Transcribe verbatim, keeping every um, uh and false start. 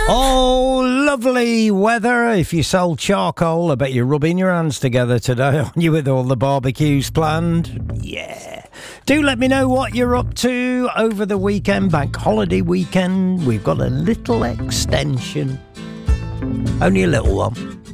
Oh, lovely weather. If you sold charcoal, I bet you're rubbing your hands together today, aren't you, with all the barbecues planned? Yeah. Do let me know what you're up to over the weekend, bank holiday weekend. We've got a little extension. Only a little one.